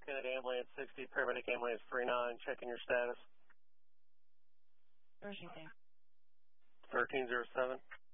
Falcon at ambulance 60, paramedic ambulance 39, checking your status. Where's your name? 1307.